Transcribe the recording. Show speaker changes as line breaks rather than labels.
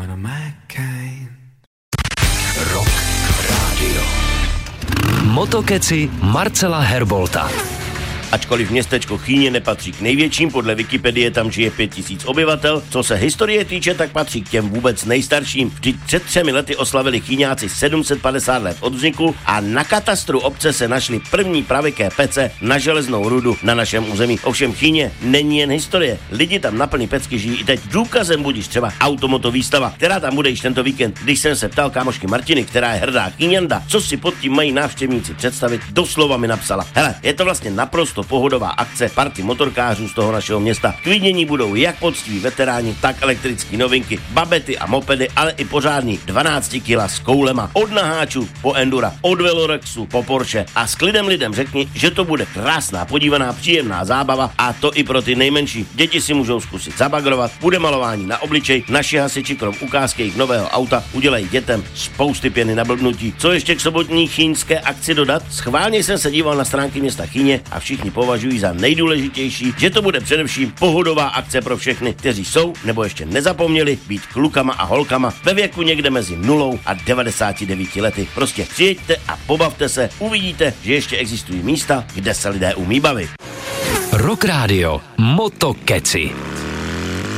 Rock Radio. Motokeci Marcela Herbolta.
Ačkoliv městečko Chýně nepatří k největším, podle Wikipedie tam žije 5000 obyvatel. Co se historie týče, tak patří k těm vůbec nejstarším. Vždyť před 3 lety oslavili Chýňáci 750 let od vzniku a na katastru obce se našly první pravěké pece na železnou rudu na našem území. Ovšem Chýně není jen historie. Lidi tam na plný pecky žijí i teď. Důkazem budíš třeba automoto výstava, která tam bude již tento víkend. Když jsem se ptal kámošky Martiny, která je hrdá Chýňanda, co si pod tím mají návštěvníci představit, doslova mi napsala: hele, je to vlastně naprosto pohodová akce party motorkářů z toho našeho města. K vidění budou jak poctiví veteráni, tak elektrické novinky, babety a mopedy, ale i pořádný 12 kila s koulema. Od naháčů po endura, od velorexu po Porsche. A s klidem lidem řekni, že to bude krásná, podívaná, příjemná zábava, a to i pro ty nejmenší. Děti si můžou zkusit zabagrovat, bude malování na obličej, naši hasiči krom ukázky jejich nového auta udělají dětem spousty pěny na blbnutí. Co ještě k sobotní chýňské akci dodat? Schválně jsem se díval na stránky města Chýně a všichni považují za nejdůležitější, že to bude především pohodová akce pro všechny, kteří jsou nebo ještě nezapomněli být klukama a holkama ve věku někde mezi 0 a 99 lety. Prostě přijeďte a pobavte se, uvidíte, že ještě existují místa, kde se lidé umí bavit.
Rock Radio. Motokeci.